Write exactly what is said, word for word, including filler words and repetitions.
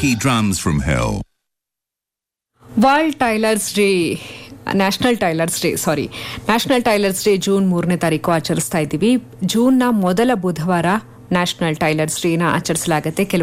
Funky drums from hell. World tailors day national tailors day sorry national tailors day June ಮೂರನೇ ತಾರೀಕು ಆಚರಿಸ್ತಾ ಇದ್ದೀವಿ. ಜೂನ್ನ ಮೊದಲ ಬುಧವಾರ ನ್ಯಾಷನಲ್ ಟೈಲರ್ಸ್ ಡೇನ ಆಚರಿಸಲಾಗುತ್ತೆ. ಕೆಲವು